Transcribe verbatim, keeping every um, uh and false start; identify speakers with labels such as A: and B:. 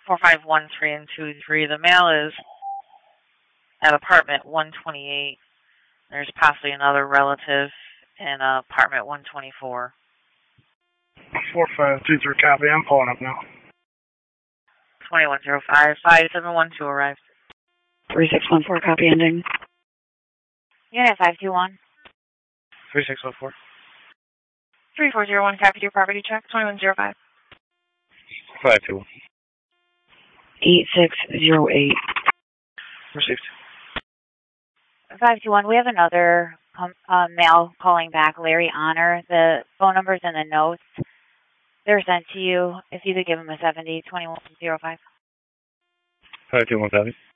A: four five one three and two three. The mail is at apartment one twenty-eight. There's possibly another relative in uh, apartment one twenty-four.
B: four five two three, copy. I'm pulling up now.
A: twenty-one oh five, five seven one two arrived.
C: three six one four, copy ending.
A: Unit five two one.
B: three six one four.
A: three four zero one, copy to your property check, twenty-one oh five.
B: five two one.
C: eight six zero eight.
B: Received.
A: five two one, we have another um, uh, male calling back, Larry Honor. The phone number's in the notes. They're sent to you. If you could give him a seventy, twenty-one oh five.
B: five two one, copy.